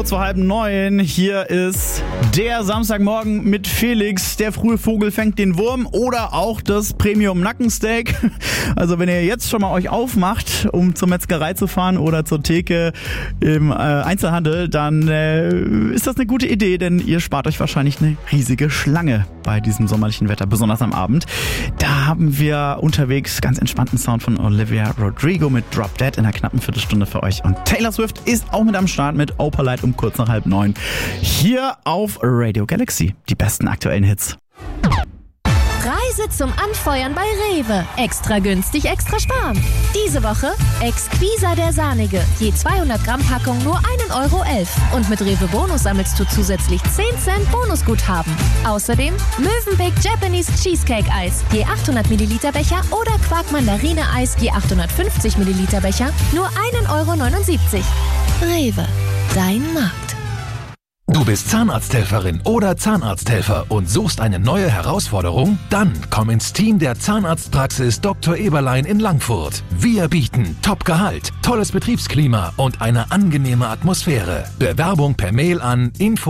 kurz vor 8:30. Hier ist der Samstagmorgen mit Felix. Der frühe Vogel fängt den Wurm oder auch das Premium-Nackensteak. Also wenn ihr jetzt schon mal euch aufmacht, um zur Metzgerei zu fahren oder zur Theke im Einzelhandel, dann ist das eine gute Idee, denn ihr spart euch wahrscheinlich eine riesige Schlange bei diesem sommerlichen Wetter, besonders am Abend. Da haben wir unterwegs ganz entspannten Sound von Olivia Rodrigo mit Drop Dead in einer knappen Viertelstunde für euch. Und Taylor Swift ist auch mit am Start mit Opalite um kurz nach 8:30. Hier auf Radio Galaxy. Die besten aktuellen Hits. Reise zum Anfeuern bei Rewe. Extra günstig, extra sparen. Diese Woche Exquisa der Sahnige. Je 200 Gramm Packung nur 1,11 € Und mit Rewe Bonus sammelst du zusätzlich 10 Cent Bonusguthaben. Außerdem Mövenpick Japanese Cheesecake Eis. Je 800 Milliliter Becher oder Quark Mandarine Eis. Je 850 Milliliter Becher nur 1,79 €. Rewe. Dein Markt. Du bist Zahnarzthelferin oder Zahnarzthelfer und suchst eine neue Herausforderung? Dann komm ins Team der Zahnarztpraxis Dr. Eberlein in Langfurt. Wir bieten Top-Gehalt, tolles Betriebsklima und eine angenehme Atmosphäre. Bewerbung per Mail an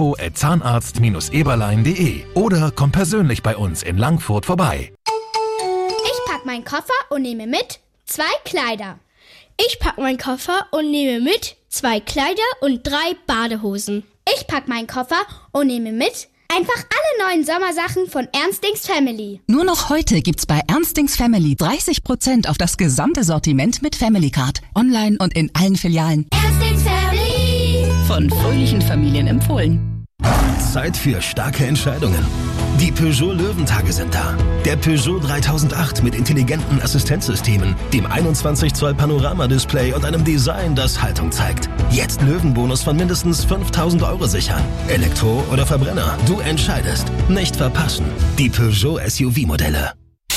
info@zahnarzt-eberlein.de oder komm persönlich bei uns in Langfurt vorbei. Ich pack meinen Koffer und nehme mit 2 Kleider. Ich pack meinen Koffer und nehme mit 2 Kleider und 3 Badehosen. Ich pack meinen Koffer und nehme mit einfach alle neuen Sommersachen von Ernstings Family. Nur noch heute gibt's bei Ernstings Family 30% auf das gesamte Sortiment mit Family Card. Online und in allen Filialen. Ernstings Family. Von fröhlichen Familien empfohlen. Zeit für starke Entscheidungen. Die Peugeot Löwentage sind da. Der Peugeot 3008 mit intelligenten Assistenzsystemen, dem 21 Zoll Panoramadisplay und einem Design, das Haltung zeigt. Jetzt Löwenbonus von mindestens 5.000 € sichern. Elektro oder Verbrenner, du entscheidest. Nicht verpassen. Die Peugeot SUV-Modelle.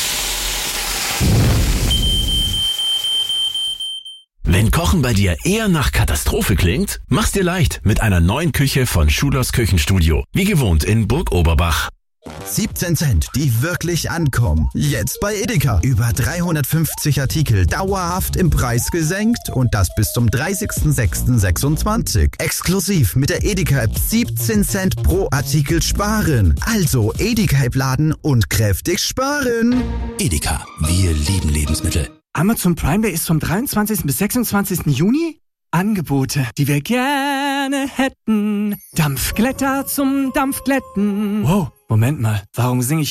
Wenn Kochen bei dir eher nach Katastrophe klingt, mach's dir leicht mit einer neuen Küche von Schulers Küchenstudio. Wie gewohnt in Burg Oberbach. 17 Cent, die wirklich ankommen. Jetzt bei Edeka. Über 350 Artikel dauerhaft im Preis gesenkt und das bis zum 30.06.26. Exklusiv mit der Edeka-App 17 Cent pro Artikel sparen. Also Edeka-App laden und kräftig sparen. Edeka, wir lieben Lebensmittel. Amazon Prime Day ist vom 23. bis 26. Juni? Angebote, die wir gerne hätten. Dampfglätter zum Dampfglätten. Wow, Moment mal, warum singe ich